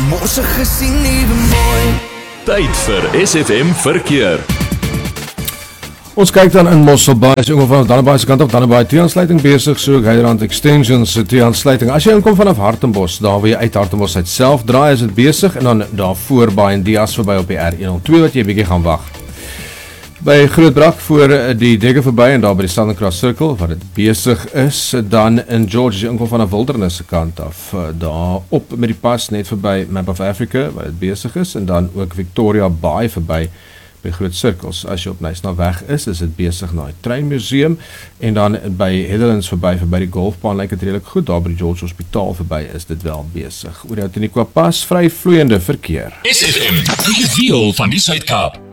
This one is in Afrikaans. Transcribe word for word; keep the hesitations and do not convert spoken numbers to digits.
Morse gesien, nuwe mooi. Tyd vir S F M verkeer. Ons kyk dan in Mosselbaai, is ook van Dannebaai se kant op, Dannebaai T-aansluiting besig, so Heiderand Extensions T-aansluiting. As jy inkom vanaf Hartenbos, daar waar jy uit Hartenbos uit self draai, is dit besig, en dan daar voorbaai en Dias verby op die R honderdtwee, wat jy 'n bietjie gaan wag. By Grootbrak voor die Degge verby en daar by die Southern Cross Circle, waar dit besig is, dan in George, as jy inkom vanaf Wilderness se kant af, daar op met die pas net verby Map of Africa, waar dit besig is, en dan ook Victoria Bay verby by Groot Cirkels. As jy op Nysnaweg is, is dit besig na die treinmuseum, en dan by Heatherlands verby, verby die golfbaan, lyk het redelijk goed, daar by die George Hospitaal verby is dit wel besig. Oor die Outeniqua pas, vry vloeiende verkeer. S F M, die wiel van die Suid-Kaap.